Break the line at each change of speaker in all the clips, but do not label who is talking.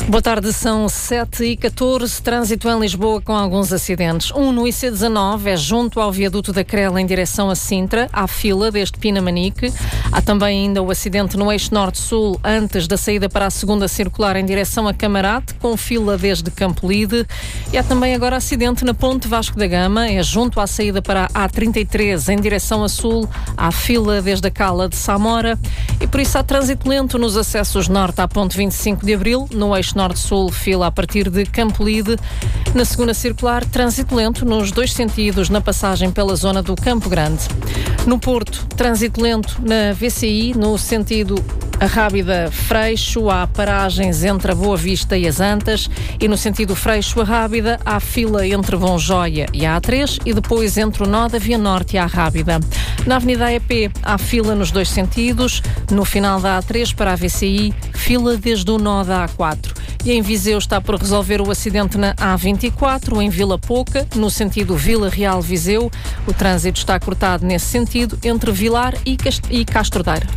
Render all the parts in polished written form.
Boa tarde, são 7h14, trânsito em Lisboa com alguns acidentes. Um no IC19, é junto ao viaduto da Crela em direção a Sintra, há fila desde Pinamanique. Há também ainda o acidente no eixo norte-sul, antes da saída para a segunda circular em direção a Camarate, com fila desde Campolide. E há também agora acidente na Ponte Vasco da Gama, é junto à saída para a A33 em direção a sul, há fila desde a Cala de Samora. E por isso há trânsito lento nos acessos norte à Ponte 25 de Abril, no eixo norte-sul, fila a partir de Campolide. Na segunda circular, trânsito lento nos dois sentidos na passagem pela zona do Campo Grande. No Porto, trânsito lento na VCI, no sentido Arrábida-Freixo, há paragens entre a Boa Vista e as Antas, e no sentido Freixo-Arrábida há fila entre Bonjoia e a A3 e depois entre o nó da Via Norte e a Arrábida. Na Avenida AEP há fila nos dois sentidos, no final da A3 para a VCI, fila desde o nó da A4. E em Viseu está por resolver o acidente na A24, em Vila Pouca, no sentido Vila Real-Viseu. O trânsito está cortado nesse sentido entre Vilar e Castro Daire.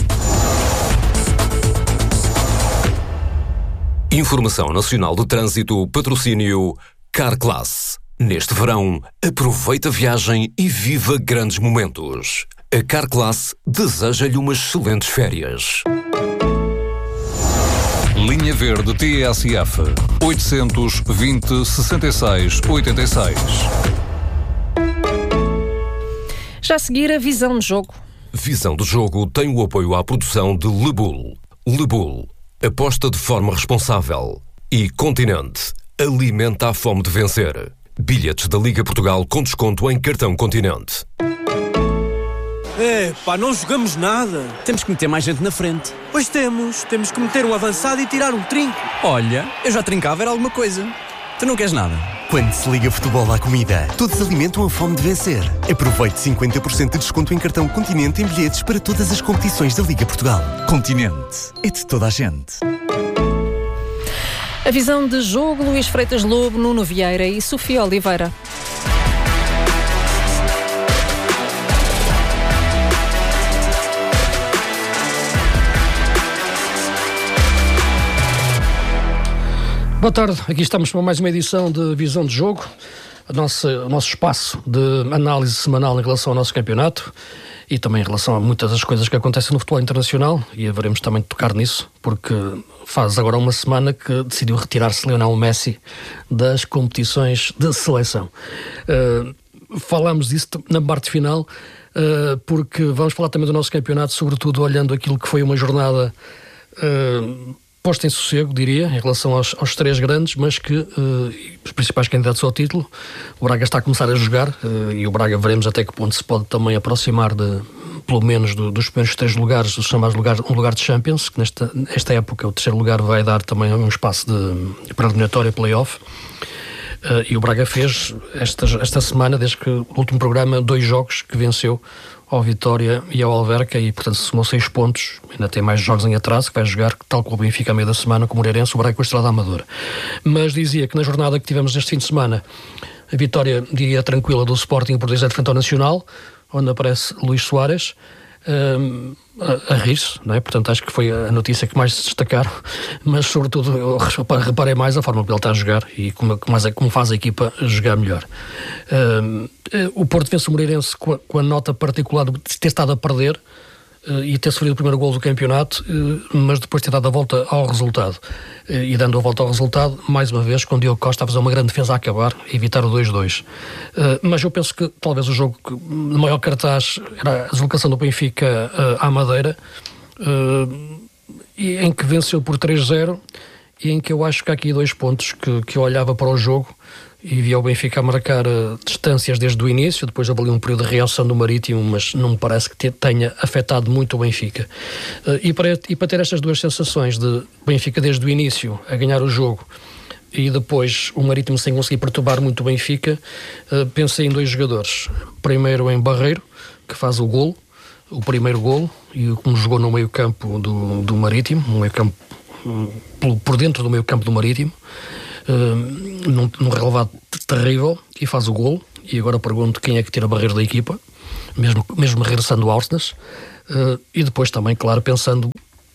Informação Nacional do Trânsito, patrocínio Carclass. Neste verão, aproveita a viagem e viva grandes momentos. A Carclass deseja-lhe umas excelentes férias.
Linha Verde TSF 820-66-86.
Já a seguir, a visão de jogo.
Visão de jogo tem o apoio à produção de Lebul. Lebul, aposta de forma responsável. E Continente, alimenta a fome de vencer. Bilhetes da Liga Portugal com desconto em cartão Continente.
Não jogamos nada.
Temos que meter mais gente na frente.
Pois temos que meter um avançado e tirar um trinco.
Olha, eu já trincava, era alguma coisa. Tu não queres nada?
Quando se liga futebol à comida, todos alimentam a fome de vencer. Aproveite 50% de desconto em cartão Continente em bilhetes para todas as competições da Liga Portugal. Continente, é de toda a gente.
A visão de jogo, Luís Freitas Lobo, Nuno Vieira e Sofia Oliveira.
Boa tarde, aqui estamos para mais uma edição de Visão de Jogo, o nosso espaço de análise semanal em relação ao nosso campeonato e também em relação a muitas das coisas que acontecem no futebol internacional, e haveremos também de tocar nisso, porque faz agora uma semana que decidiu retirar-se Lionel Messi das competições de seleção. Falamos disso na parte final, porque vamos falar também do nosso campeonato, sobretudo olhando aquilo que foi uma jornada posta em sossego, diria, em relação aos três grandes, mas que os principais candidatos ao título. O Braga está a começar a jogar, e o Braga veremos até que ponto se pode também aproximar pelo menos dos primeiros três lugares, os chamados um lugar de Champions, que nesta época o terceiro lugar vai dar também um espaço de pré-eliminatória play-off. E o Braga fez esta semana, desde que o último programa, 2 jogos que venceu ao Vitória e ao Alverca, e portanto somou 6 pontos, ainda tem mais jogos em atraso, que vai jogar, tal como o Benfica a meio da semana, com o Moreirense, o Braga com a Estrela da Amadora. Mas dizia que na jornada que tivemos este fim de semana, a vitória, diria, tranquila do Sporting por 2-0 frente ao Nacional, onde aparece Luís Soares, a rir-se, não é? Portanto, acho que foi a notícia que mais se destacaram, mas sobretudo eu reparei mais a forma como ele está a jogar e como faz a equipa jogar melhor. O Porto vence o Moreirense com a nota particular de ter estado a perder e ter sofrido o primeiro golo do campeonato, mas depois ter dado a volta ao resultado. E dando a volta ao resultado, mais uma vez, com o Diogo Costa a fazer uma grande defesa a acabar e evitar o 2-2. Mas eu penso que talvez o jogo de maior cartaz era a deslocação do Benfica à Madeira, em que venceu por 3-0, e em que eu acho que há aqui 2 pontos que eu olhava para o jogo e via o Benfica a marcar distâncias desde o início. Depois houve ali um período de reação do Marítimo, mas não me parece que tenha afetado muito o Benfica. E para ter estas 2 sensações de Benfica desde o início a ganhar o jogo e depois o Marítimo sem conseguir perturbar muito o Benfica, pensei em 2 jogadores. Primeiro em Barreiro, que faz o primeiro golo, e como jogou no meio campo do Marítimo, no meio campo, por dentro do meio campo do Marítimo, num relevado terrível, e faz o golo. E agora pergunto quem é que tira Barreiro da equipa, mesmo regressando ao Arsenal. E depois também, claro, pensando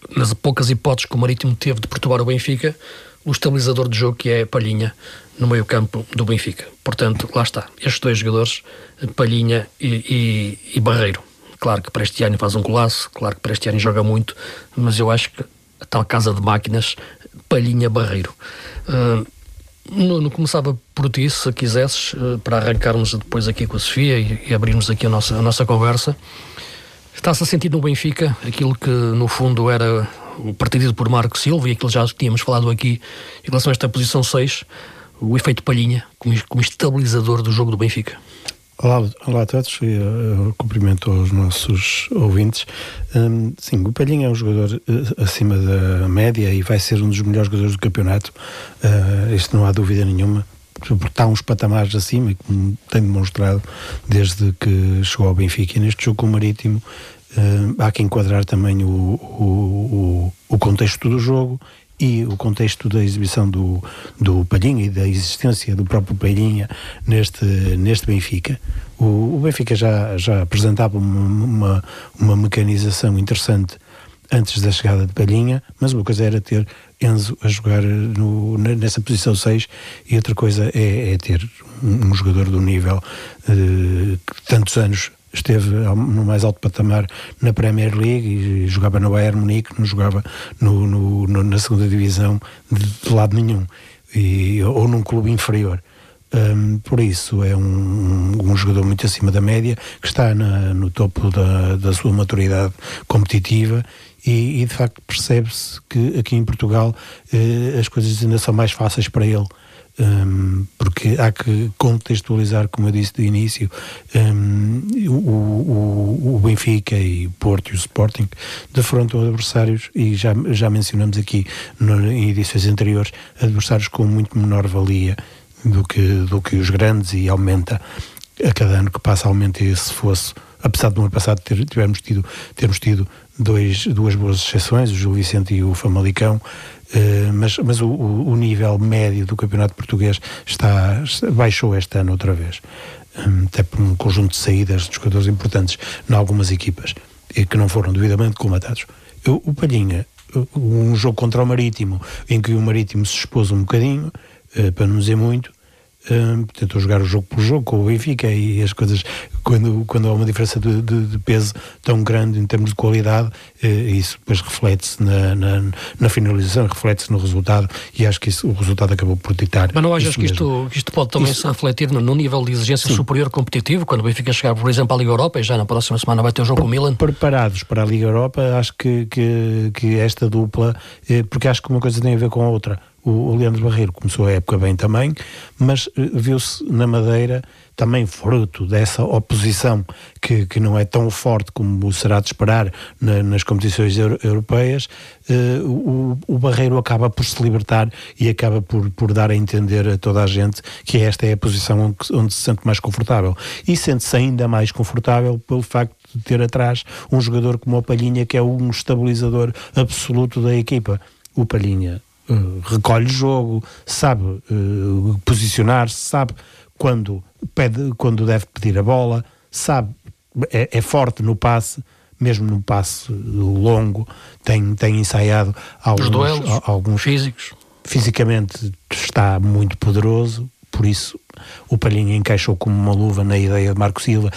nas poucas hipóteses que o Marítimo teve de perturbar o Benfica, o estabilizador de jogo que é Palhinha no meio campo do Benfica. Portanto, lá está, estes 2 jogadores, Palhinha e Barreiro. Claro que para este ano faz um golaço, claro que para este ano joga muito, mas eu acho que a tal casa de máquinas, Palhinha-Barreiro. Começava por ti, se quisesses, para arrancarmos depois aqui com a Sofia e abrirmos aqui a nossa conversa. Está-se a sentir no Benfica aquilo que no fundo era o partido por Marco Silva, e aquilo já tínhamos falado aqui em relação a esta posição 6, o efeito Palhinha como estabilizador do jogo do Benfica.
Olá a todos, eu cumprimento os nossos ouvintes. Sim, o Palhinha é um jogador acima da média e vai ser um dos melhores jogadores do campeonato, isto não há dúvida nenhuma, porque está uns patamares acima, como tem demonstrado desde que chegou ao Benfica. E neste jogo com o Marítimo há que enquadrar também o contexto do jogo e o contexto da exibição do Palhinha e da existência do próprio Palhinha neste Benfica. O Benfica já apresentava uma mecanização interessante antes da chegada de Palhinha, mas uma coisa era ter Enzo a jogar nessa posição 6 e outra coisa é ter um jogador do nível que tantos anos esteve no mais alto patamar na Premier League e jogava no Bayern Munique, não jogava na segunda divisão de lado nenhum, ou num clube inferior. Por isso é um jogador muito acima da média, que está no topo da sua maturidade competitiva e de facto percebe-se que aqui em Portugal as coisas ainda são mais fáceis para ele. Porque há que contextualizar, como eu disse de início, o Benfica e o Porto e o Sporting defrontam adversários, e já mencionamos aqui em edições anteriores, adversários com muito menor valia do que os grandes, e aumenta a cada ano que passa, aumenta esse fosso. Apesar do ano passado termos tido duas boas exceções, o Gil Vicente e o Famalicão, mas o nível médio do campeonato português baixou este ano outra vez, até por um conjunto de saídas de jogadores importantes em algumas equipas e que não foram devidamente colmatados. O Palhinha, um jogo contra o Marítimo, em que o Marítimo se expôs um bocadinho, para não dizer muito, tentou jogar o jogo por jogo com o Benfica, e as coisas, quando há uma diferença de peso tão grande em termos de qualidade, isso depois reflete-se na finalização, reflete-se no resultado, e acho que o resultado acabou por ditar.
Mas não achas que isto pode também se refletir no nível de exigência superior competitivo, quando o Benfica chegar, por exemplo, à Liga Europa, e já na próxima semana vai ter o jogo com o Milan?
Preparados para a Liga Europa, acho que esta dupla, porque acho que uma coisa tem a ver com a outra. O Leandro Barreiro começou a época bem também, mas viu-se na Madeira, também fruto dessa oposição que não é tão forte como será de esperar nas competições europeias. O Barreiro acaba por se libertar e acaba por dar a entender a toda a gente que esta é a posição onde se sente mais confortável, e sente-se ainda mais confortável pelo facto de ter atrás um jogador como o Palhinha, que é um estabilizador absoluto da equipa. O Palhinha recolhe o jogo, sabe posicionar-se, sabe quando deve pedir a bola, sabe, é forte no passe, mesmo no passe longo, tem ensaiado alguns
físicos.
Fisicamente está muito poderoso, por isso o Palhinha encaixou como uma luva na ideia de Marco Silva,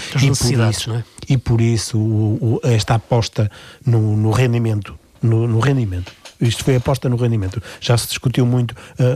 e por isso esta aposta no rendimento, no rendimento. Isto foi aposta no rendimento. Já se discutiu muito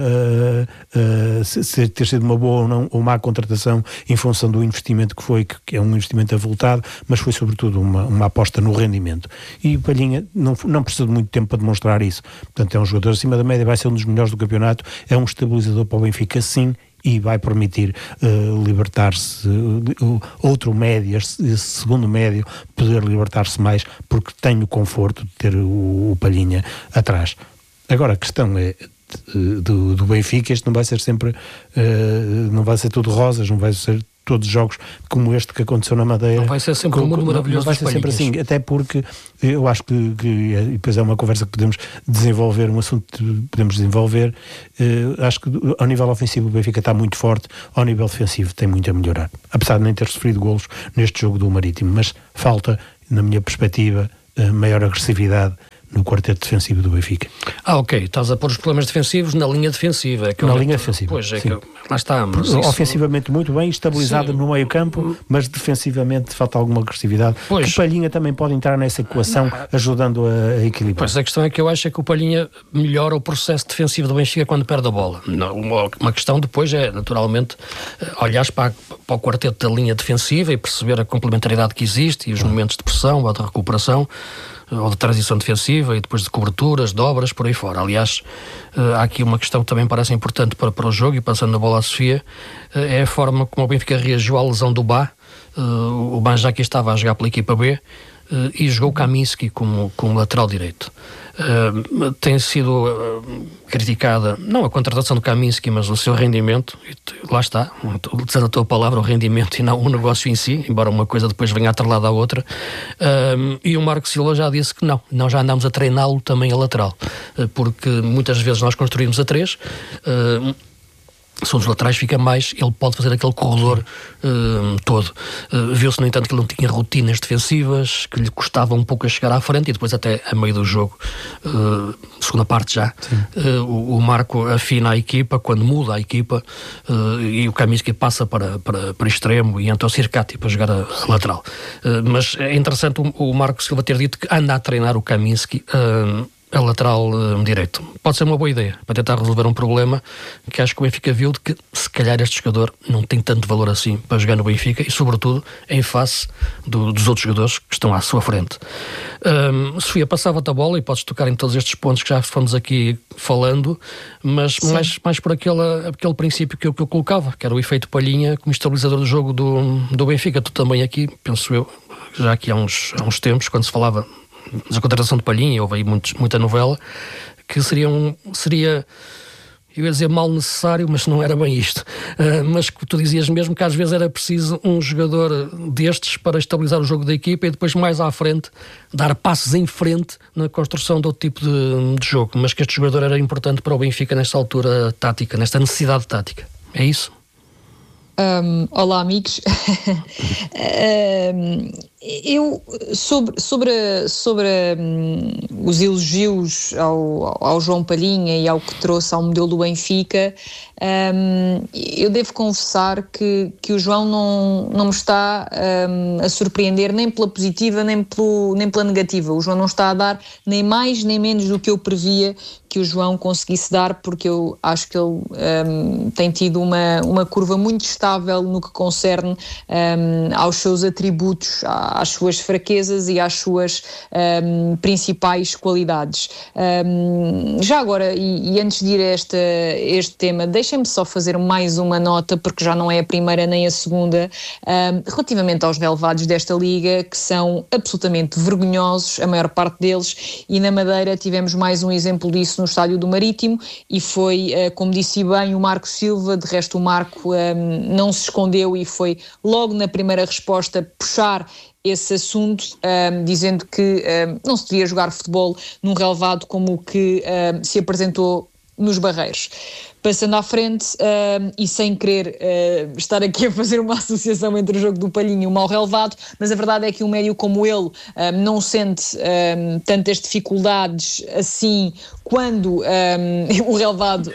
se ter sido uma boa ou não, ou má contratação em função do investimento que foi, que é um investimento avultado, mas foi sobretudo uma aposta no rendimento. E o Palhinha não precisa de muito tempo para demonstrar isso. Portanto, é um jogador acima da média, vai ser um dos melhores do campeonato, é um estabilizador para o Benfica, sim, e vai permitir libertar-se outro médio, esse segundo médio, poder libertar-se mais, porque tem o conforto de ter o Palhinha atrás. Agora a questão é do Benfica, isto não vai ser sempre não vai ser tudo rosas, não vai ser todos os jogos como este que aconteceu na Madeira.
Não vai ser sempre um mundo maravilhoso.
Não vai ser sempre assim, até porque eu acho que e depois é uma conversa que podemos desenvolver, um assunto que podemos desenvolver. Acho que ao nível ofensivo o Benfica está muito forte, ao nível defensivo tem muito a melhorar, apesar de nem ter sofrido golos neste jogo do Marítimo, mas falta, na minha perspectiva, maior agressividade no quarteto defensivo do Benfica.
Ok, estás a pôr os problemas defensivos na linha defensiva.
Linha defensiva.
Pois, que lá está. Mas
ofensivamente muito bem, estabilizado no meio campo, mas defensivamente falta alguma agressividade. Pois. O Palhinha também pode entrar nessa equação, ajudando a equilibrar.
Pois, a questão é que eu acho que o Palhinha melhora o processo defensivo do Benfica quando perde a bola. Uma questão depois é, naturalmente, olhares para o quarteto da linha defensiva e perceber a complementaridade que existe e os momentos de pressão ou de recuperação ou de transição defensiva e depois de coberturas, dobras, por aí fora. Aliás, há aqui uma questão que também parece importante para o jogo, e passando na bola à Sofia, é a forma como o Benfica reagiu à lesão do Bá. O Banjaki estava a jogar pela equipa B e jogou Kaminski como lateral direito. Tem sido criticada, não a contratação do Kaminski, mas o seu rendimento, e lá está, utilizando a tua palavra, o rendimento e não o negócio em si, embora uma coisa depois venha atrelada à outra. E o Marco Silva já disse que não já andamos a treiná-lo também a lateral, porque muitas vezes nós construímos a 3, se um dos laterais fica mais, ele pode fazer aquele corredor todo. Viu-se, no entanto, que ele não tinha rotinas defensivas, que lhe custava um pouco a chegar à frente, e depois até a meio do jogo, segunda parte já, o Marco afina a equipa, quando muda a equipa, e o Kaminski passa para extremo e entra o Circati para jogar a lateral. Mas é interessante o Marco Silva ter dito que anda a treinar o Kaminski a lateral direito. Pode ser uma boa ideia para tentar resolver um problema que acho que o Benfica viu, de que se calhar este jogador não tem tanto valor assim para jogar no Benfica, e sobretudo em face dos outros jogadores que estão à sua frente. Sofia, passava-te a bola e podes tocar em todos estes pontos que já fomos aqui falando, mas mais por aquele princípio que eu colocava, que era o efeito Palhinha como estabilizador do jogo do Benfica. Tu também aqui, penso eu, já aqui há uns tempos, quando se falava da contratação de Palhinha, houve aí muita novela, que seria, eu ia dizer mal necessário, mas não era bem isto. Mas que tu dizias mesmo que às vezes era preciso um jogador destes para estabilizar o jogo da equipa e depois mais à frente dar passos em frente na construção de outro tipo de jogo, mas que este jogador era importante para o Benfica nesta altura tática, nesta necessidade tática. É isso?
Olá, amigos. Eu, sobre os elogios ao João Palhinha e ao que trouxe ao modelo do Benfica, eu devo confessar que o João não me está a surpreender nem pela positiva nem pela negativa. O João não está a dar nem mais nem menos do que eu previa que o João conseguisse dar, porque eu acho que ele tem tido uma curva muito estável no que concerne aos seus atributos, às suas fraquezas e às suas principais qualidades. Já agora, e antes de ir a este tema, deixem-me só fazer mais uma nota, porque já não é a primeira nem a segunda, relativamente aos relevados desta liga, que são absolutamente vergonhosos, a maior parte deles, e na Madeira tivemos mais um exemplo disso no estádio do Marítimo, e foi, como disse bem, o Marco Silva. De resto, o Marco não se escondeu e foi logo na primeira resposta puxar esse assunto, dizendo que não se devia jogar futebol num relevado como o que se apresentou nos Barreiros. Passando à frente, e sem querer estar aqui a fazer uma associação entre o jogo do Palhinha e o mau relevado, mas a verdade é que um médio como ele não sente tantas dificuldades assim quando o relevado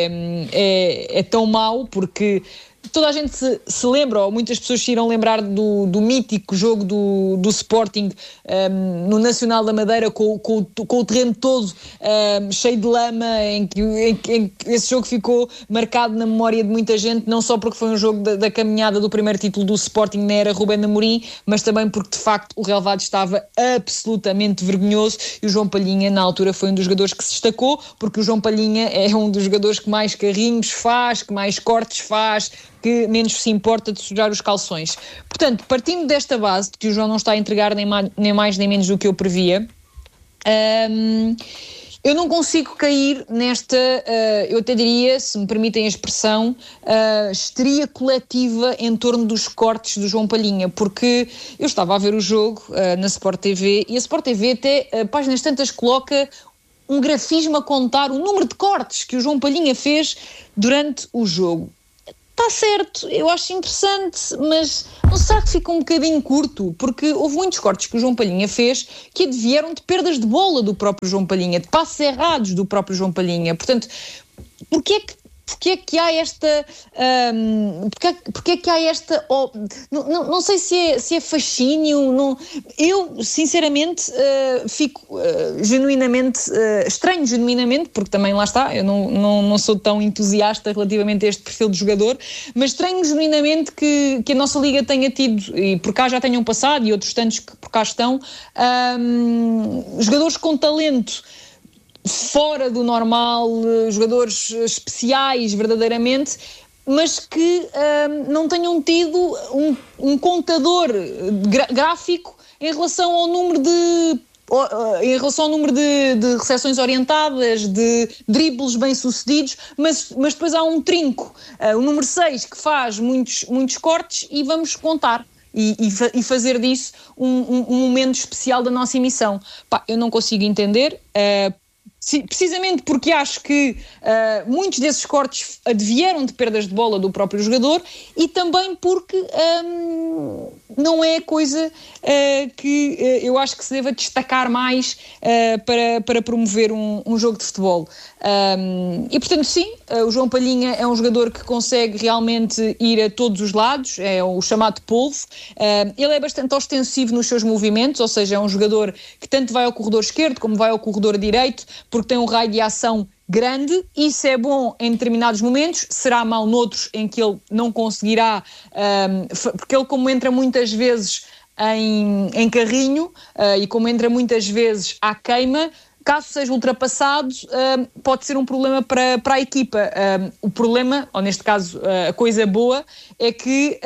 é tão mau, porque toda a gente se lembra, ou muitas pessoas se irão lembrar do mítico jogo do Sporting no Nacional da Madeira, com o terreno todo cheio de lama, em que esse jogo ficou marcado na memória de muita gente, não só porque foi um jogo da caminhada do primeiro título do Sporting na era Rubén Amorim, mas também porque de facto o relevado estava absolutamente vergonhoso, e o João Palhinha na altura foi um dos jogadores que se destacou, porque o João Palhinha é um dos jogadores que mais carrinhos faz, que mais cortes faz, que menos se importa de sujar os calções. Portanto, partindo desta base de que o João não está a entregar nem mais nem menos do que eu previa, eu não consigo cair nesta, eu até diria, se me permitem a expressão, histeria coletiva em torno dos cortes do João Palhinha, porque eu estava a ver o jogo na Sport TV, e a Sport TV até, páginas tantas, coloca um grafismo a contar o número de cortes que o João Palhinha fez durante o jogo. Está está certo, eu acho interessante, mas não será que fica um bocadinho curto? Porque houve muitos cortes que o João Palhinha fez que advieram de perdas de bola do próprio João Palhinha, de passos errados do próprio João Palhinha. Portanto, Porquê é que há esta... não sei se é fascínio. Não, eu, sinceramente, fico estranho genuinamente, porque também lá está, eu não sou tão entusiasta relativamente a este perfil de jogador, mas estranho genuinamente que a nossa Liga tenha tido, e por cá já tenham passado, e outros tantos que por cá estão, jogadores com talento fora do normal, jogadores especiais verdadeiramente, mas que não tenham tido um contador gráfico em relação ao número de recepções orientadas, de dribles bem-sucedidos, mas depois há um trinco, o número 6, que faz muitos cortes, e vamos contar. E fazer disso um momento especial da nossa emissão. Eu não consigo entender, precisamente porque acho que muitos desses cortes advieram de perdas de bola do próprio jogador, e também porque não é coisa que eu acho que se deva destacar mais para promover um jogo de futebol. E portanto sim, o João Palhinha é um jogador que consegue realmente ir a todos os lados, é o chamado polvo. Ele é bastante ostensivo nos seus movimentos, ou seja, é um jogador que tanto vai ao corredor esquerdo como vai ao corredor direito, porque tem um raio de ação grande. Isso é bom em determinados momentos, será mau noutros em que ele não conseguirá, porque ele, como entra muitas vezes em carrinho, e como entra muitas vezes à queima, caso seja ultrapassado, pode ser um problema para a equipa. O problema, ou neste caso a coisa boa, é que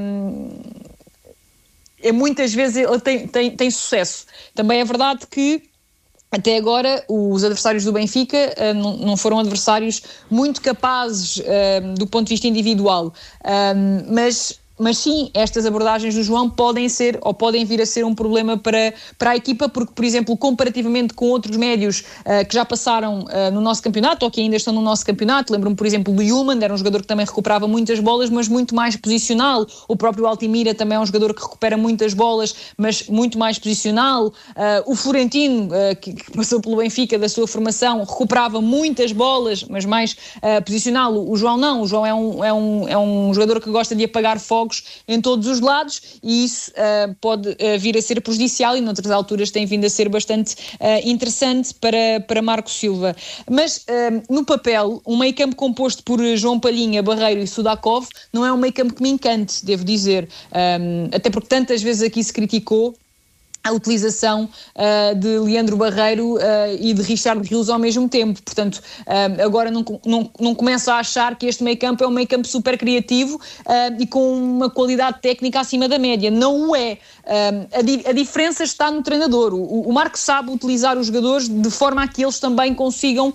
muitas vezes ele tem sucesso. Também é verdade que até agora os adversários do Benfica não foram adversários muito capazes do ponto de vista individual, mas sim, estas abordagens do João podem vir a ser um problema para a equipa, porque, por exemplo, comparativamente com outros médios que já passaram no nosso campeonato, ou que ainda estão no nosso campeonato, lembro-me, por exemplo, do Yulman, era um jogador que também recuperava muitas bolas, mas muito mais posicional. O próprio Altimira também é um jogador que recupera muitas bolas, mas muito mais posicional. O Florentino, que passou pelo Benfica, da sua formação, recuperava muitas bolas, mas mais posicional. O João não. O João é um jogador que gosta de apagar fogos em todos os lados, e isso pode vir a ser prejudicial, e noutras alturas tem vindo a ser bastante interessante para Marco Silva. Mas no papel, um meio-campo composto por João Palhinha, Barreiro e Sudakov não é um meio-campo que me encante, devo dizer, até porque tantas vezes aqui se criticou a utilização de Leandro Barreiro e de Richard Rios ao mesmo tempo. Portanto, agora não começo a achar que este meio-campo é um meio-campo super criativo e com uma qualidade técnica acima da média. Não o é. A diferença está no treinador. O Marco sabe utilizar os jogadores de forma a que eles também consigam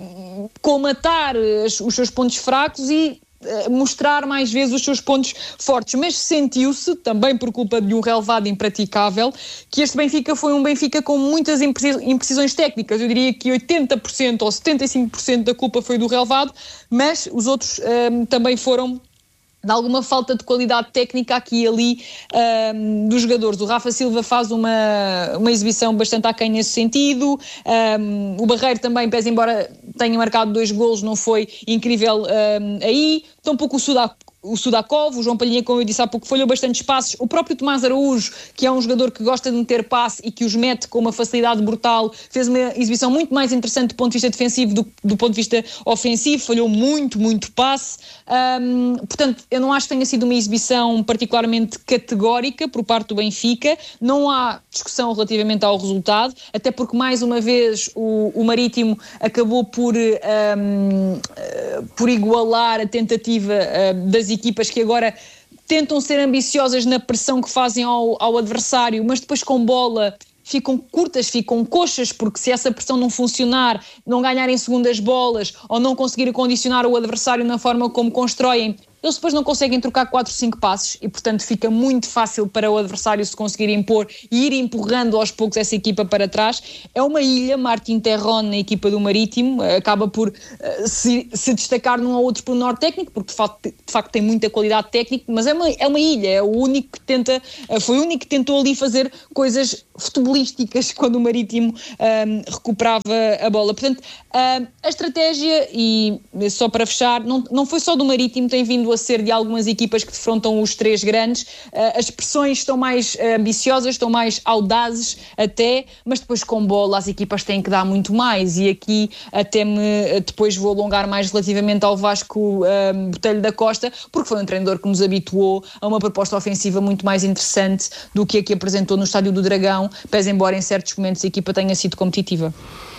colmatar os seus pontos fracos e mostrar mais vezes os seus pontos fortes, mas sentiu-se, também por culpa de um relevado impraticável, que este Benfica foi um Benfica com muitas imprecisões técnicas. Eu diria que 80% ou 75% da culpa foi do relevado, mas os outros também foram de alguma falta de qualidade técnica aqui e ali dos jogadores. O Rafa Silva faz uma exibição bastante aquém nesse sentido. O Barreiro também, pese embora tenha marcado 2 golos, não foi incrível aí. Tampouco o Sudakov, o João Palhinha, como eu disse há pouco, falhou bastante espaços. O próprio Tomás Araújo, que é um jogador que gosta de meter passe e que os mete com uma facilidade brutal, fez uma exibição muito mais interessante do ponto de vista defensivo do ponto de vista ofensivo, falhou muito passe. Portanto, eu não acho que tenha sido uma exibição particularmente categórica por parte do Benfica. Não há discussão relativamente ao resultado, até porque, mais uma vez, o Marítimo acabou por igualar a tentativa das equipas que agora tentam ser ambiciosas na pressão que fazem ao adversário, mas depois com bola ficam curtas, ficam coxas, porque se essa pressão não funcionar, não ganharem segundas bolas ou não conseguir condicionar o adversário na forma como constroem, eles depois não conseguem trocar 4 ou 5 passes e, portanto, fica muito fácil para o adversário se conseguir impor e ir empurrando aos poucos essa equipa para trás. É uma ilha, Martin Terron, na equipa do Marítimo, acaba por se destacar num ou outro pormenor técnico, porque de facto tem muita qualidade técnica, mas é uma ilha, é o único que foi o único que tentou ali fazer coisas futebolísticas quando o Marítimo recuperava a bola. Portanto, a estratégia, e só para fechar, não foi só do Marítimo, tem vindo a ser de algumas equipas que defrontam os 3 grandes. As pressões estão mais ambiciosas, estão mais audazes até, mas depois com bola as equipas têm que dar muito mais, e aqui até depois vou alongar mais relativamente ao Vasco Botelho da Costa, porque foi um treinador que nos habituou a uma proposta ofensiva muito mais interessante do que a que apresentou no Estádio do Dragão, pese embora em certos momentos a equipa tenha sido competitiva.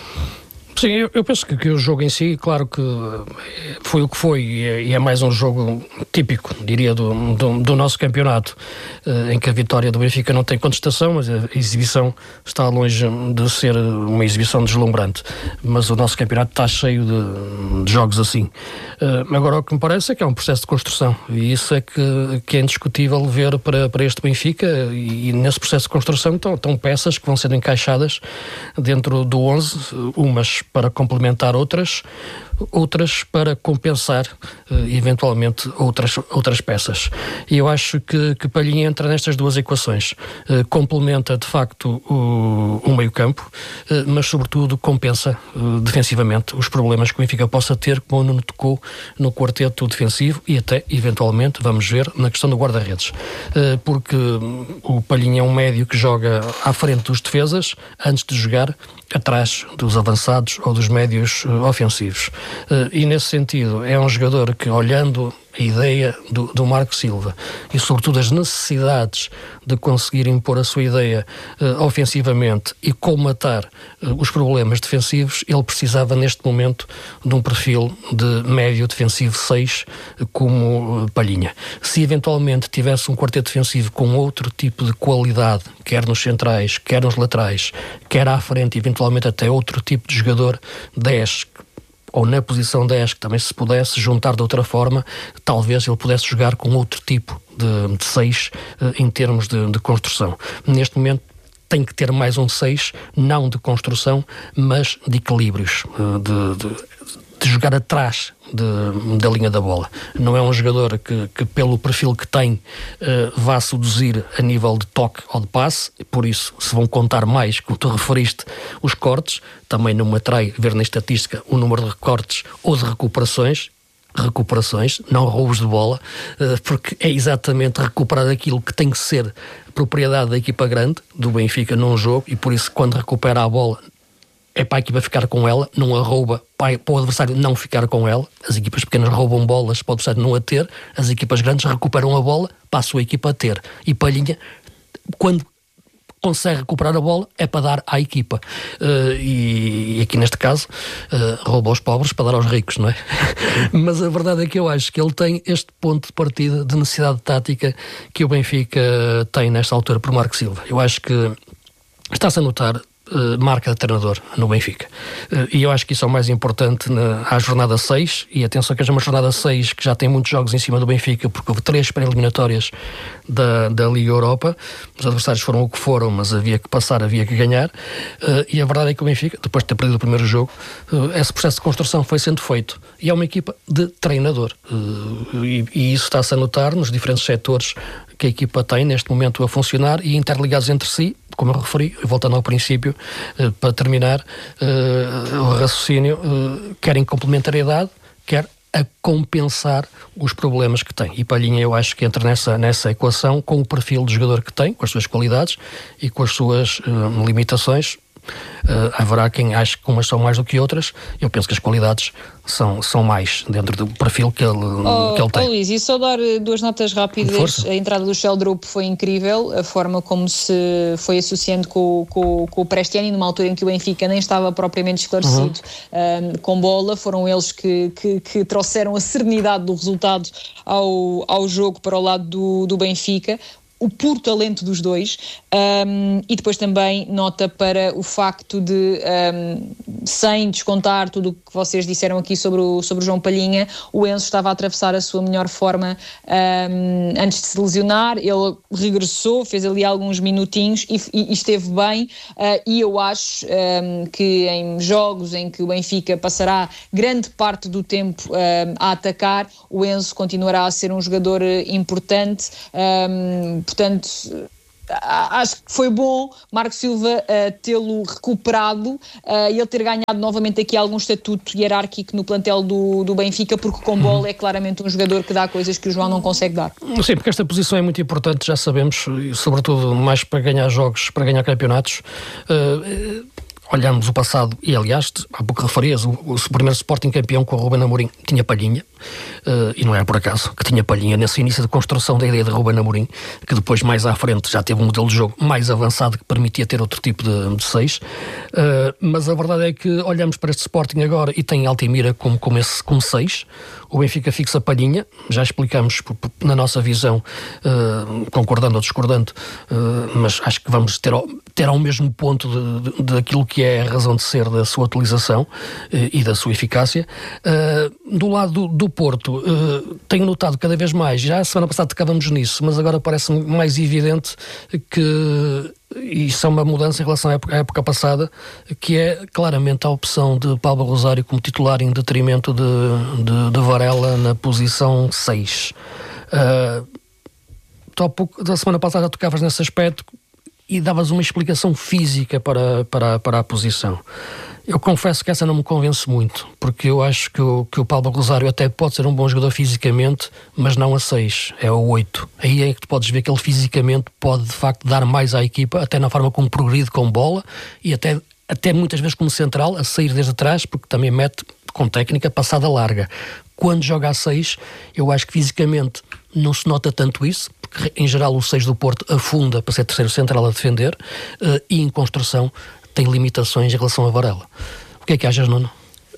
Sim, eu penso que o jogo em si, claro que foi o que foi, e é mais um jogo típico, diria, do nosso campeonato, em que a vitória do Benfica não tem contestação, mas a exibição está longe de ser uma exibição deslumbrante. Mas o nosso campeonato está cheio de jogos assim. Agora, o que me parece é que é um processo de construção, e isso é que é indiscutível ver para este Benfica, e nesse processo de construção estão peças que vão sendo encaixadas dentro do 11, umas para complementar outras para compensar eventualmente outras peças. E eu acho que Palhinha entra nestas duas equações. Complementa de facto o meio-campo, mas sobretudo compensa defensivamente os problemas que o Benfica possa ter, como o Nuno tocou no quarteto defensivo, e até eventualmente, vamos ver, na questão do guarda-redes. Porque o Palhinha é um médio que joga à frente dos defesas antes de jogar atrás dos avançados ou dos médios ofensivos. E nesse sentido é um jogador que, olhando a ideia do Marco Silva e sobretudo as necessidades de conseguir impor a sua ideia ofensivamente e colmatar os problemas defensivos, ele precisava neste momento de um perfil de médio defensivo 6 como Palhinha. Se eventualmente tivesse um quarteto defensivo com outro tipo de qualidade, quer nos centrais, quer nos laterais, quer à frente, eventualmente até outro tipo de jogador 10, ou na posição 10, que também se pudesse juntar de outra forma, talvez ele pudesse jogar com outro tipo de 6 em termos de construção. Neste momento tem que ter mais um 6, não de construção, mas de equilíbrios, de jogar atrás da linha da bola. Não é um jogador que pelo perfil que tem, vá seduzir a nível de toque ou de passe, por isso se vão contar mais, como tu referiste, os cortes. Também não me atrai ver na estatística o número de recortes ou de recuperações, não roubos de bola, porque é exatamente recuperar aquilo que tem que ser propriedade da equipa grande, do Benfica num jogo, e por isso quando recupera a bola é para a equipa ficar com ela, não a rouba para o adversário não ficar com ela. As equipas pequenas roubam bolas para o adversário não a ter, as equipas grandes recuperam a bola para a sua equipa a ter. E Palhinha, quando consegue recuperar a bola, é para dar à equipa. E aqui neste caso, rouba aos pobres para dar aos ricos, não é? Mas a verdade é que eu acho que ele tem este ponto de partida de necessidade tática que o Benfica tem nesta altura por Marco Silva. Eu acho que está-se a notar marca de treinador no Benfica. E eu acho que isso é o mais importante à jornada 6, e atenção que é uma jornada 6 que já tem muitos jogos em cima do Benfica, porque houve 3 pré-eliminatórias da Liga Europa. Os adversários foram o que foram, mas havia que passar, havia que ganhar, e a verdade é que o Benfica, depois de ter perdido o primeiro jogo, esse processo de construção foi sendo feito, e é uma equipa de treinador, e isso está-se a notar nos diferentes setores que a equipa tem neste momento a funcionar e interligados entre si, como eu referi, voltando ao princípio, para terminar o raciocínio, quer em complementariedade, quer a compensar os problemas que tem. E Palhinha, eu acho que entra nessa equação, com o perfil de jogador que tem, com as suas qualidades e com as suas limitações. Haverá quem ache que umas são mais do que outras. Eu penso que as qualidades são mais dentro do perfil que ele tem.
Luís, e só dar 2 notas rápidas. A entrada do Sheldrup foi incrível, a forma como se foi associando com o Prestiani, numa altura em que o Benfica nem estava propriamente esclarecido com bola. Foram eles que trouxeram a serenidade do resultado ao jogo para o lado do Benfica. o puro talento dos dois, e depois também nota para o facto de, sem descontar tudo o que vocês disseram aqui sobre o João Palhinha, o Enzo estava a atravessar a sua melhor forma antes de se lesionar. Ele regressou, fez ali alguns minutinhos e esteve bem, e eu acho que em jogos em que o Benfica passará grande parte do tempo a atacar, o Enzo continuará a ser um jogador importante. Portanto, acho que foi bom Marco Silva tê-lo recuperado e ele ter ganhado novamente aqui algum estatuto hierárquico no plantel do Benfica, porque com bola é claramente um jogador que dá coisas que o João não consegue dar.
Sim, porque esta posição é muito importante, já sabemos, e sobretudo mais para ganhar jogos, para ganhar campeonatos. Olhamos o passado, e aliás, há pouco referias, o primeiro Sporting campeão com o Ruben Amorim tinha Palhinha, e não é por acaso que tinha Palhinha nesse início de construção da ideia de Ruben Amorim, que depois mais à frente já teve um modelo de jogo mais avançado que permitia ter outro tipo de 6, mas a verdade é que olhamos para este Sporting agora e tem Altimira como 6, o Benfica fixa Palhinha, já explicamos na nossa visão, concordando ou discordando, mas acho que vamos ter ao mesmo ponto daquilo que é a razão de ser da sua utilização e da sua eficácia. Do lado do Porto, tenho notado cada vez mais, já a semana passada tocávamos nisso, mas agora parece-me mais evidente que isso é uma mudança em relação à época passada, que é claramente a opção de Pablo Rosário como titular em detrimento de Varela na posição 6. Da semana passada tocavas nesse aspecto e davas uma explicação física para a posição. Eu confesso que essa não me convence muito, porque eu acho que o Pablo Rosário até pode ser um bom jogador fisicamente, mas não a 6, é a 8. Aí é que tu podes ver que ele fisicamente pode de facto dar mais à equipa, até na forma como progride com bola e até muitas vezes como central, a sair desde atrás, porque também mete com técnica passada larga. Quando joga a 6, eu acho que fisicamente não se nota tanto isso, porque em geral o 6 do Porto afunda para ser terceiro central a defender, e em construção tem limitações em relação a Varela. O que é que achas, Nuno?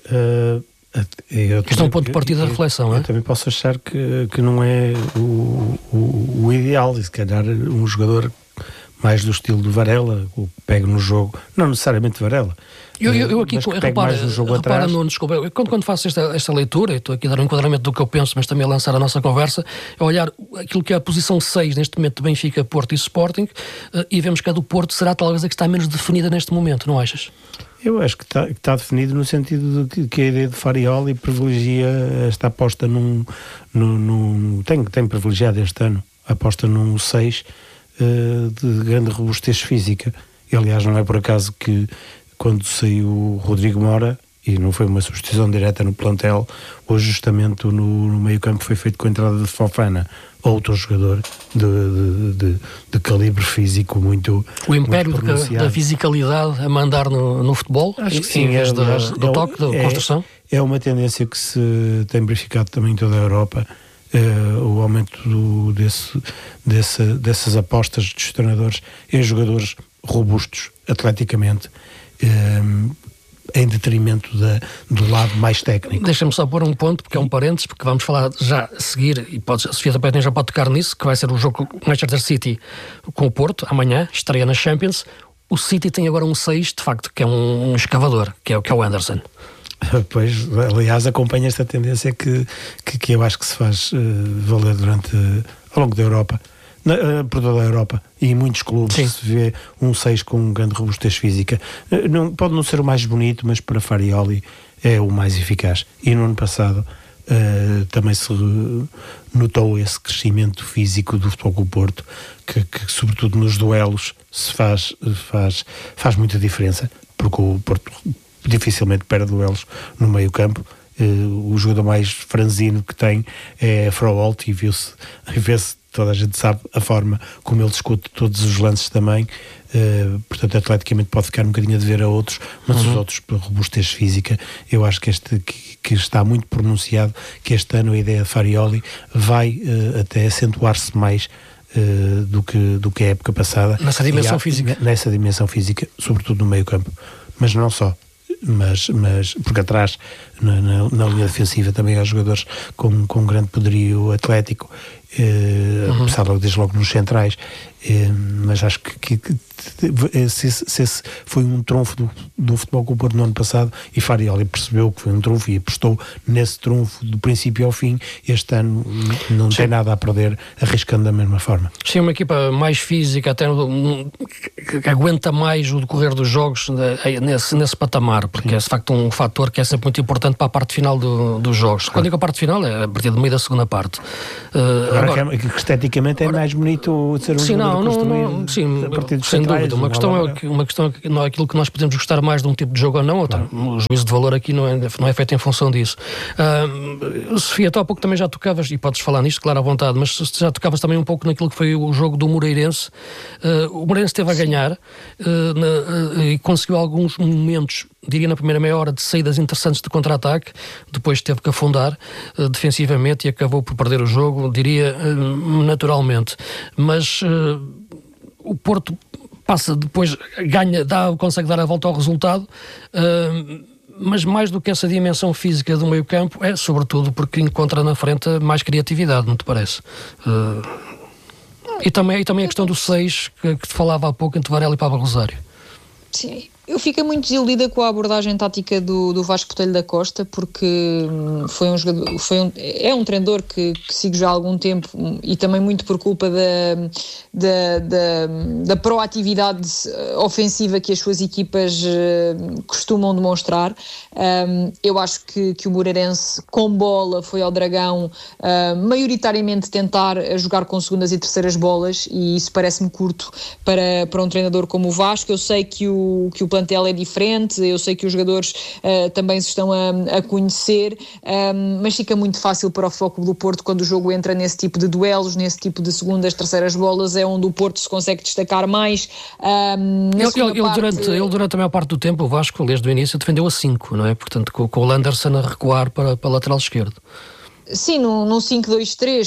Isto é um ponto de partida da reflexão,
eu também posso achar que não é o ideal, e se calhar um jogador mais do estilo de Varela, o que pega no jogo, não necessariamente Varela.
Eu aqui repara, Nuno, desculpa, quando faço esta leitura, e estou aqui a dar um enquadramento do que eu penso, mas também a lançar a nossa conversa, é olhar aquilo que é a posição 6 neste momento de Benfica, Porto e Sporting, e vemos que a do Porto será talvez a que está menos definida neste momento, não achas?
Eu acho que está definido no sentido de que a ideia de Farioli privilegia esta aposta tem privilegiado este ano a aposta num 6 de grande robustez física. E, aliás, não é por acaso que quando saiu o Rodrigo Mora, e não foi uma substituição direta no plantel, hoje justamente no meio-campo foi feito com a entrada de Fofana, outro jogador de calibre físico muito.
O império da fisicalidade a mandar no futebol,
acho que sim,
do toque, da construção.
É uma tendência que se tem verificado também em toda a Europa, o aumento dessas apostas dos treinadores em jogadores robustos atleticamente, em detrimento do lado mais técnico.
Deixa-me só pôr um ponto, porque é um parênteses, porque vamos falar já a seguir, e a Sofia também já pode tocar nisso, que vai ser o jogo com o Manchester City com o Porto, amanhã, estreia na Champions. O City tem agora um 6, de facto, que é um escavador, que é o Anderson.
Pois, aliás, acompanha esta tendência que eu acho que se faz valer ao longo da Europa, por toda a Europa, e em muitos clubes. Sim. Se vê um 6 com um grande robustez física. Pode não ser o mais bonito, mas para Farioli é o mais eficaz. E no ano passado também se notou esse crescimento físico do Futebol Clube Porto, que sobretudo nos duelos se faz muita diferença, porque o Porto dificilmente perde duelos no meio campo. O jogador mais franzino que tem é Froholt, e vê-se, toda a gente sabe a forma como ele discute todos os lances também, portanto atleticamente pode ficar um bocadinho a dever a outros, mas os outros, pela robustez física, eu acho que está muito pronunciado que este ano a ideia de Farioli vai até acentuar-se mais do que a época passada.
Nessa dimensão física.
Nessa dimensão física, sobretudo no meio campo, mas não só. Mas porque atrás, na linha defensiva, também há jogadores com grande poderio atlético, apesar desde logo nos centrais, mas acho que se esse foi um trunfo do Futebol Clube do Porto no ano passado, e Farioli percebeu que foi um trunfo e apostou nesse trunfo do princípio ao fim, este ano não tem nada a perder, arriscando da mesma forma.
Sim, uma equipa mais física, até que aguenta mais o decorrer dos jogos nesse patamar, porque é de facto um fator que é sempre muito importante para a parte final dos jogos. Quando digo a parte final, é a partir do meio da segunda parte.
Agora que esteticamente é mais bonito de ser um jogador construído.
Sim,
a partir dos
sem
centrais,
dúvida. Uma questão é não é aquilo que nós podemos gostar mais de um tipo de jogo ou não. O juízo de valor aqui não é feito em função disso. Sofia, tu há pouco também já tocavas, e podes falar nisto, claro, à vontade, mas já tocavas também um pouco naquilo que foi o jogo do Moreirense. O Moreirense esteve a ganhar e conseguiu alguns momentos, diria na primeira meia hora, de saídas interessantes de contra-ataque, depois teve que afundar defensivamente e acabou por perder o jogo, diria naturalmente. Mas o Porto passa depois, consegue dar a volta ao resultado, mas mais do que essa dimensão física do meio-campo, é sobretudo porque encontra na frente mais criatividade, não te parece? E também a questão do 6 que te falava há pouco entre Varela e Pablo Rosário.
Sim, eu fiquei muito desiludida com a abordagem tática do Vasco Botelho da Costa, porque foi um jogador, é um treinador que sigo já há algum tempo, e também muito por culpa da proatividade ofensiva que as suas equipas costumam demonstrar. Eu acho que o Moreirense, com bola, foi ao Dragão maioritariamente tentar jogar com segundas e terceiras bolas, e isso parece-me curto para um treinador como o Vasco. Eu sei que o plantel é diferente, eu sei que os jogadores também se estão a conhecer, mas fica muito fácil para o Futebol Clube do Porto quando o jogo entra nesse tipo de duelos, nesse tipo de segundas, terceiras bolas, é onde o Porto se consegue destacar mais.
Ele durante a maior parte do tempo, o Vasco, desde o início, defendeu a 5, não é? Portanto, com o Landerson a recuar para a lateral esquerdo.
Sim, num 5-2-3,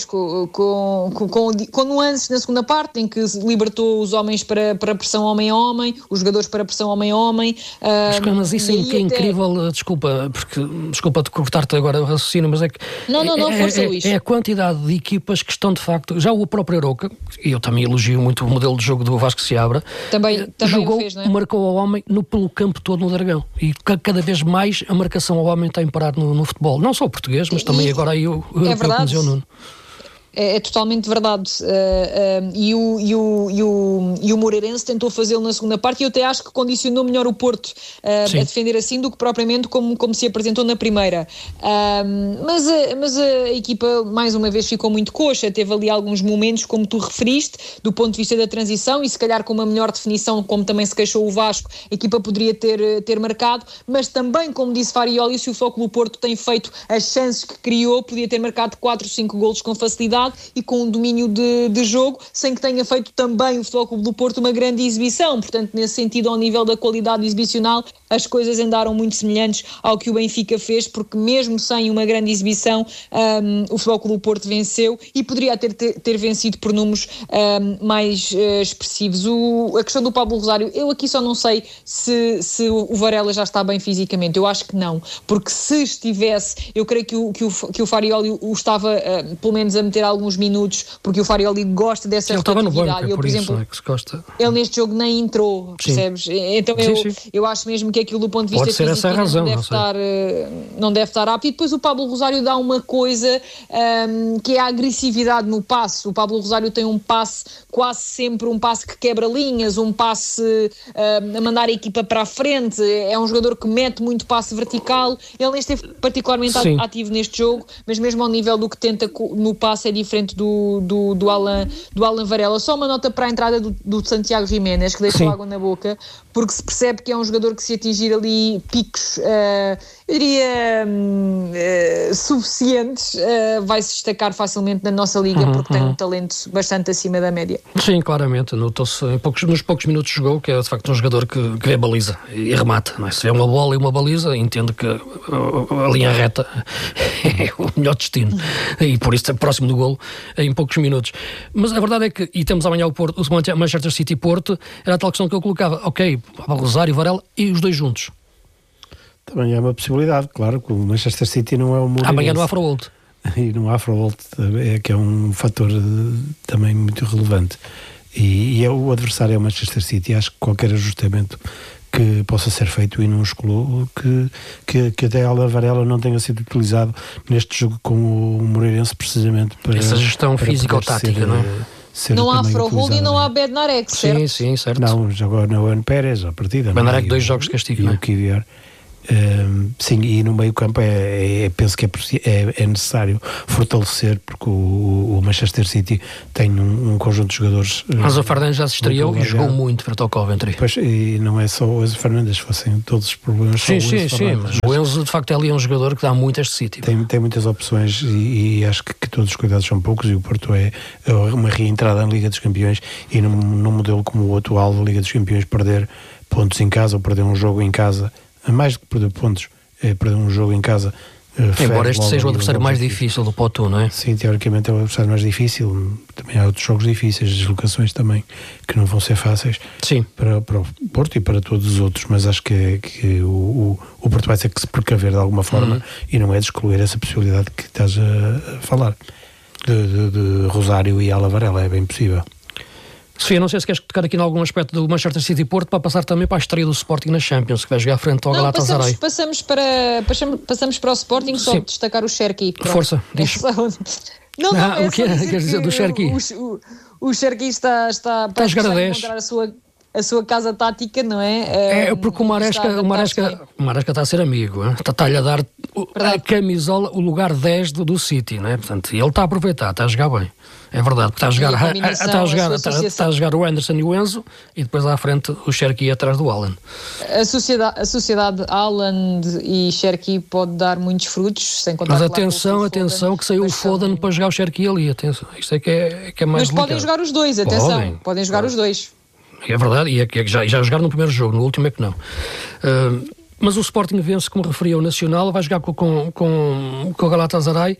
com nuances na segunda parte, em que libertou os homens para pressão homem a homem, os jogadores para pressão homem a homem.
Mas isso é incrível, desculpa de cortar-te agora o raciocínio, mas é que
força, Luís.
É a quantidade de equipas que estão de facto, já o próprio Arouca, e eu também elogio muito o modelo de jogo do Vasco Seabra,
também
jogou,
fez, não é?
marcou ao homem pelo campo todo no Dragão, e cada vez mais a marcação ao homem está a imparar no futebol, não só o português, mas também agora aí
é verdade. É totalmente verdade. E o Moreirense tentou fazê-lo na segunda parte, e eu até acho que condicionou melhor o Porto a defender assim do que propriamente como se apresentou na primeira. Mas a equipa mais uma vez ficou muito coxa, teve ali alguns momentos, como tu referiste, do ponto de vista da transição, e se calhar com uma melhor definição, como também se queixou o Vasco, a equipa poderia ter marcado, mas também, como disse Farioli, se o Futebol Clube do Porto tem feito as chances que criou, podia ter marcado 4 ou 5 golos com facilidade e com um domínio de jogo, sem que tenha feito também o Futebol Clube do Porto uma grande exibição. Portanto, nesse sentido, ao nível da qualidade exibicional, as coisas andaram muito semelhantes ao que o Benfica fez, porque mesmo sem uma grande exibição, o Futebol Clube do Porto venceu, e poderia ter vencido por números mais expressivos. A questão do Pablo Rosário, eu aqui só não sei se o Varela já está bem fisicamente. Eu acho que não, porque se estivesse, eu creio que o Farioli o estava pelo menos a meter alguns minutos, porque o Farioli gosta dessa rotatividade.
Ele,
por exemplo,
que se gosta.
Ele neste jogo nem entrou, percebes? Então eu acho mesmo que aquilo do ponto de vista
físico
essa razão, não deve estar apto. E depois o Pablo Rosário dá uma coisa que é a agressividade no passe. O Pablo Rosário tem um passe, quase sempre um passe que quebra linhas, um passe a mandar a equipa para a frente. É um jogador que mete muito passe vertical. Ele nem esteve particularmente ativo neste jogo, mas mesmo ao nível do que tenta no passe é diferente do Alan Varela. Só uma nota para a entrada do Santiago Jiménez, que deixou água na boca, porque se percebe que é um jogador que, se atingir ali picos, eu diria suficientes, vai se destacar facilmente na nossa liga, porque tem um talento bastante acima da média.
Sim, claramente, notou-se nos poucos minutos que jogou, que é de facto um jogador que vê a baliza e remata, não é? Se vê uma bola e uma baliza, entende que a linha reta é o melhor destino, e por isso é próximo do golo em poucos minutos. Mas a verdade é que, e temos amanhã o Manchester City Porto, era a tal questão que eu colocava, ok, Rosário, Varela e os dois juntos.
Também é uma possibilidade, claro, que o Manchester City não é o Moreirense.
Amanhã no Afroworld.
e no Afrovolt que é um fator também muito relevante. E o adversário é o Manchester City. Acho que qualquer ajustamento que possa ser feito e não excluo que até Alan Varela não tenha sido utilizado neste jogo com o Moreirense, precisamente para
essa gestão físico-tática, não é?
Não há Afrovolt e não há Bednarek, certo?
Sim, certo.
Não, jogou no Juan Pérez à partida.
Bednarek 2 jogos de castigo, não é?
E o Kivior. Sim, e no meio campo penso que é necessário fortalecer, porque o Manchester City tem um conjunto de jogadores.
Mas o Fernandes já se estreou e jogou muito para o Coventry.
Pois, e não é só o Enzo Fernandes, fossem todos os problemas.
Sim, mas o Enzo de facto é ali um jogador que dá muito a este City.
Tem muitas opções e acho que todos os cuidados são poucos, e o Porto é uma reentrada na Liga dos Campeões, e num modelo como o atual da Liga dos Campeões, perder pontos em casa ou perder um jogo em casa, mais do que perder pontos, é perder um jogo em casa.
Embora este seja o adversário mais difícil do Porto, não é?
Sim, teoricamente é o adversário mais difícil. Também há outros jogos difíceis, deslocações também, que não vão ser fáceis.
Sim.
Para o Porto e para todos os outros, mas acho que o Porto vai ter que se precaver de alguma forma, e não é de excluir essa possibilidade que estás a falar de Rosário e Alan Varela, é bem possível.
Sofia, não sei se queres tocar aqui em algum aspecto do Manchester City Porto, para passar também para a estreia do Sporting na Champions, que vai jogar frente ao Galatasaray.
Passamos para o Sporting, só destacar o Cherki.
Força, diz. O que é? Queres dizer do Cherki?
O Cherki está
a jogar a 10.
Encontrar a sua casa tática, não é?
É porque o Maresca está a ser amigo, está-lhe a dar a camisola, o lugar 10 do City, não é? Portanto, ele está a aproveitar, está a jogar bem. É verdade, porque está a jogar o Anderson e o Enzo, e depois à frente o Cherki atrás do Haaland.
A sociedade Haaland e Cherki pode dar muitos frutos, sem contar.
Mas atenção que saiu o Foden para jogar o Cherki ali, atenção, isto é que é mais.
Mas podem jogar os dois, atenção, podem jogar os dois.
É verdade, e é que já jogaram no primeiro jogo, no último é que não. Mas o Sporting vence, como referia o Nacional, vai jogar com o Galatasaray.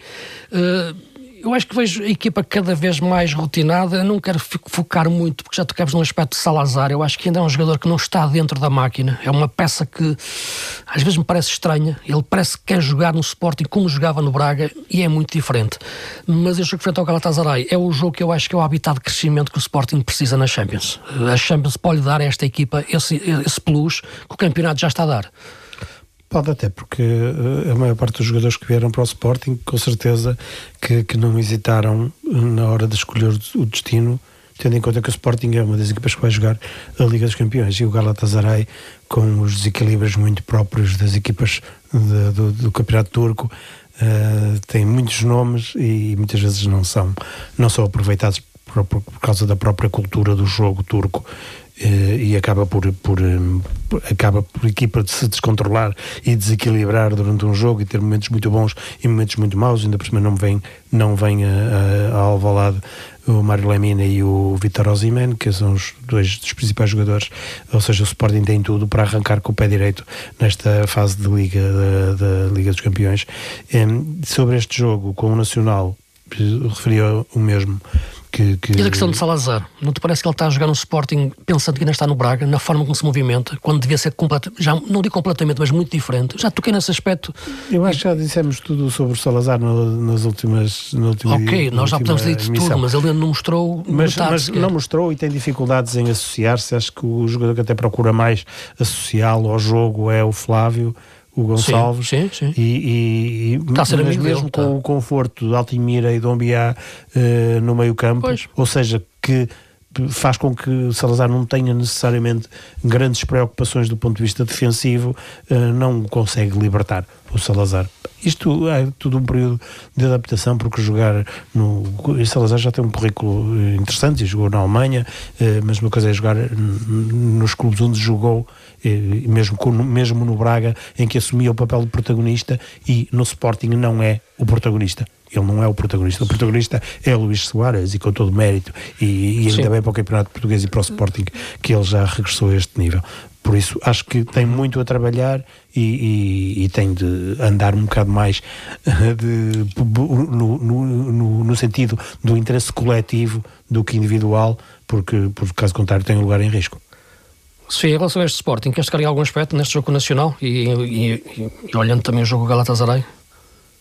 Eu acho que vejo a equipa cada vez mais rotinada. Eu não quero focar muito, porque já tocamos no aspecto de Salazar. Eu acho que ainda é um jogador que não está dentro da máquina. É uma peça que às vezes me parece estranha. Ele parece que quer jogar no Sporting como jogava no Braga, e é muito diferente. Mas este jogo frente ao Galatasaray é o jogo que eu acho que é o habitat de crescimento que o Sporting precisa na Champions. A Champions pode dar a esta equipa esse plus que o campeonato já está a dar.
Pode até, porque a maior parte dos jogadores que vieram para o Sporting, com certeza que não hesitaram na hora de escolher o destino, tendo em conta que o Sporting é uma das equipas que vai jogar a Liga dos Campeões, e o Galatasaray, com os desequilíbrios muito próprios das equipas do Campeonato Turco, tem muitos nomes e muitas vezes não são aproveitados por causa da própria cultura do jogo turco. E acaba por a equipa de se descontrolar e desequilibrar durante um jogo, e ter momentos muito bons e momentos muito maus. Ainda por cima não vem a Alvalade o Mário Lemina e o Vítor Osimhen, que são os dois dos principais jogadores. Ou seja, o Sporting tem tudo para arrancar com o pé direito nesta fase de Liga da Liga dos Campeões. Sobre este jogo com o Nacional, referia o mesmo. E
da questão de Salazar, não te parece que ele está a jogar no Sporting pensando que ainda está no Braga, na forma como se movimenta, quando devia ser já não digo completamente, mas muito diferente? Já toquei nesse aspecto.
Eu acho que já dissemos tudo sobre o Salazar nas últimas
Ok, nós já podemos dizer tudo, mas ele não mostrou
mas não mostrou, e tem dificuldades em associar-se. Acho que o jogador que até procura mais associá-lo ao jogo é o Flávio, o Gonçalves.
Sim.
Está a ser amigo mesmo dele, com o conforto de Altimira e Dombiá no meio campo, ou seja, que faz com que Salazar não tenha necessariamente grandes preocupações do ponto de vista defensivo, não consegue libertar o Salazar. Isto é tudo um período de adaptação, porque o Salazar já tem um currículo interessante, e jogou na Alemanha, mas uma coisa é jogar nos clubes onde jogou, mesmo no Braga, em que assumia o papel de protagonista, e no Sporting não é o protagonista. Ele não é o protagonista é o Luís Soares, e com todo o mérito, e ainda bem para o Campeonato Português e para o Sporting que ele já regressou a este nível. Por isso, acho que tem muito a trabalhar e tem de andar um bocado mais no sentido do interesse coletivo do que individual, porque, por caso contrário, tem um lugar em risco.
Sim, em relação a este Sporting, queres tocar em algum aspecto neste jogo nacional e olhando também o jogo Galatasaray?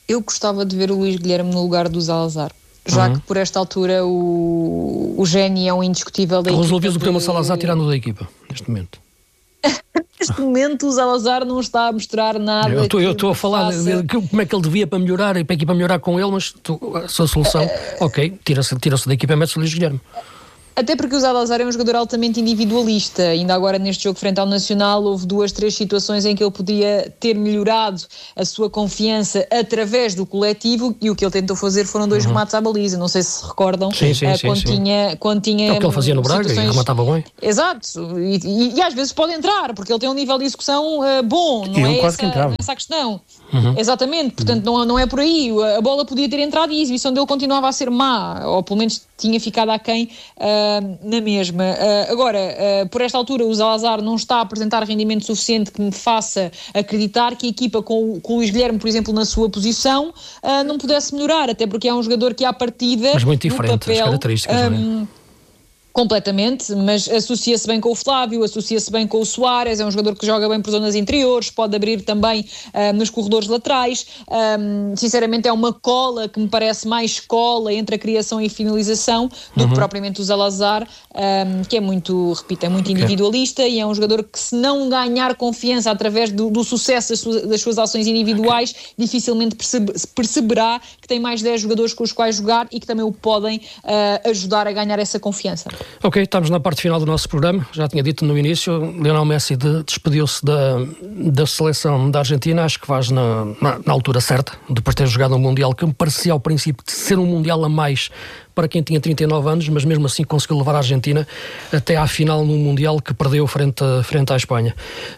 Eu gostava de ver o Luís Guilherme no lugar do Salazar. Já que por esta altura o Géni é um indiscutível da equipa.
Resolvias o problema Salazar tirando da equipa, neste momento.
Neste momento o Salazar não está a mostrar nada.
Eu estou a falar de como é que ele devia para melhorar e para a equipa melhorar com ele, mas a sua solução, ok, tira-se da equipa e mete-se o Luís Guilherme.
Até porque o Salazar é um jogador altamente individualista. Ainda agora neste jogo frente ao Nacional houve 2-3 situações em que ele podia ter melhorado a sua confiança através do coletivo, e o que ele tentou fazer foram 2 remates à baliza. Não sei se se recordam. Quando tinha
é o que ele fazia no Braga e rematava bem.
Exato, e às vezes pode entrar, porque ele tem um nível de execução bom, não é essa a questão. Exatamente, portanto não é por aí. A bola podia ter entrado e a exibição dele continuava a ser má, ou pelo menos tinha ficado aquém na mesma. Agora, por esta altura, o Salazar não está a apresentar rendimento suficiente que me faça acreditar que a equipa com o Luís Guilherme, por exemplo, na sua posição, não pudesse melhorar, até porque é um jogador que à partida,
mas muito diferente,
papel,
as características, não é?
Completamente, mas associa-se bem com o Flávio, associa-se bem com o Soares, é um jogador que joga bem por zonas interiores, pode abrir também nos corredores laterais. Sinceramente é uma cola que me parece mais cola entre a criação e a finalização do que propriamente o Salazar, que é muito, repito, é muito individualista e é um jogador que, se não ganhar confiança através do sucesso das suas ações individuais, dificilmente perceberá que tem mais 10 jogadores com os quais jogar e que também o podem ajudar a ganhar essa confiança.
Ok, estamos na parte final do nosso programa. Já tinha dito no início, Lionel Messi despediu-se da seleção da Argentina. Acho que faz na altura certa, depois de ter jogado um Mundial que me parecia ao princípio de ser um Mundial a mais para quem tinha 39 anos, mas mesmo assim conseguiu levar a Argentina até à final no Mundial que perdeu frente à Espanha.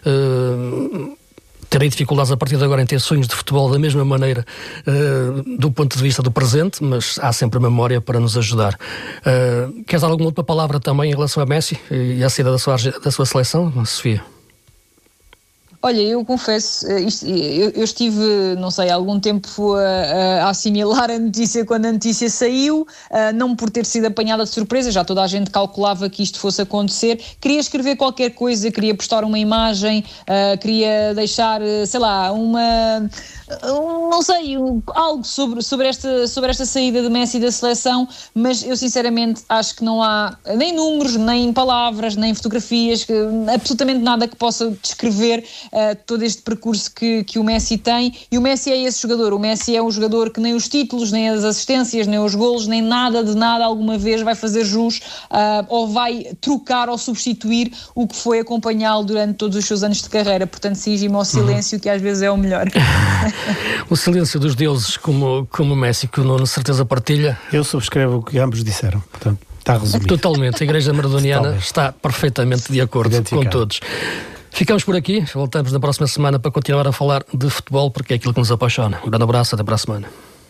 Terei dificuldades a partir de agora em ter sonhos de futebol da mesma maneira do ponto de vista do presente, mas há sempre a memória para nos ajudar. Queres dar alguma outra palavra também em relação a Messi e à saída da sua seleção, Sofia?
Olha, eu confesso, eu estive, não sei, há algum tempo a assimilar a notícia quando a notícia saiu, não por ter sido apanhada de surpresa, já toda a gente calculava que isto fosse acontecer. Queria escrever qualquer coisa, queria postar uma imagem, queria deixar, sei lá, não sei, algo sobre esta saída de Messi da seleção, mas eu sinceramente acho que não há nem números, nem palavras, nem fotografias, absolutamente nada que possa descrever todo este percurso que o Messi tem. E o Messi é esse jogador. O Messi é um jogador que nem os títulos, nem as assistências, nem os golos, nem nada de nada alguma vez vai fazer jus ou vai trocar ou substituir o que foi acompanhá-lo durante todos os seus anos de carreira. Portanto, cinge-me ao silêncio, que às vezes é o melhor.
O silêncio dos deuses, como o Messi, que o Nuno certeza partilha.
Eu subscrevo o que ambos disseram, portanto está resumido.
Totalmente, a Igreja Maradoniana está perfeitamente de acordo com todos. Ficamos por aqui, voltamos na próxima semana para continuar a falar de futebol, porque é aquilo que nos apaixona. Um grande abraço, até para a semana.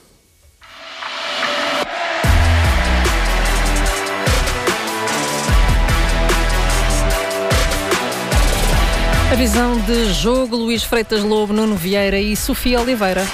A visão de jogo, Luís Freitas Lobo, Nuno Vieira e Sofia Oliveira.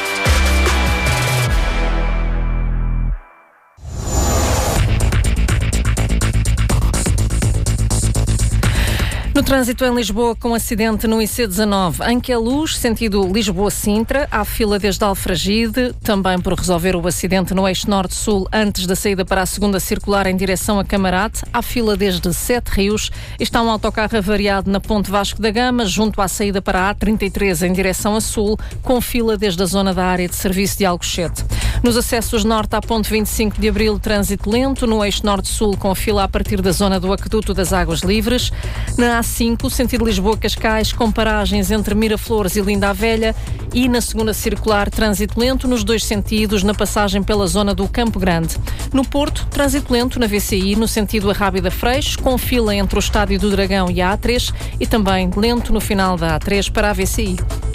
No trânsito em Lisboa, com acidente no IC19 em Queluz, sentido Lisboa-Sintra, há fila desde Alfragide, também por resolver o acidente no eixo norte-sul antes da saída para a segunda circular em direção a Camarate, há fila desde Sete Rios, está um autocarro avariado na Ponte Vasco da Gama, junto à saída para a A33 em direção a sul, com fila desde a zona da área de serviço de Alcochete. Nos acessos norte à Ponte 25 de Abril, trânsito lento, no eixo norte-sul com fila a partir da zona do Aqueduto das Águas Livres, na A5, sentido Lisboa-Cascais, com paragens entre Miraflores e Linda a Velha, e na segunda circular, trânsito lento nos dois sentidos, na passagem pela zona do Campo Grande. No Porto, trânsito lento na VCI, no sentido Arrábida-Freixo, com fila entre o Estádio do Dragão e a A3, e também lento no final da A3 para a VCI.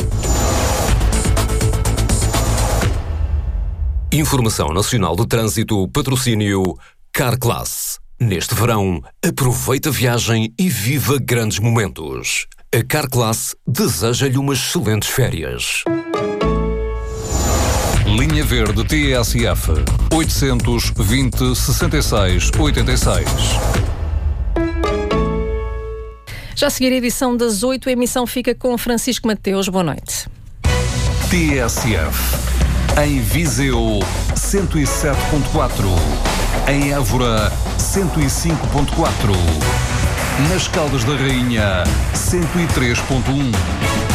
Informação Nacional de Trânsito, patrocínio Carclass. Neste verão, aproveita a viagem e viva grandes momentos. A Carclass deseja-lhe umas excelentes férias.
Linha Verde TSF 820 66 86.
Já a seguir a edição das 8, a emissão fica com Francisco Mateus. Boa noite.
TSF. Em Viseu, 107.4. Em Évora, 105.4. Nas Caldas da Rainha, 103.1.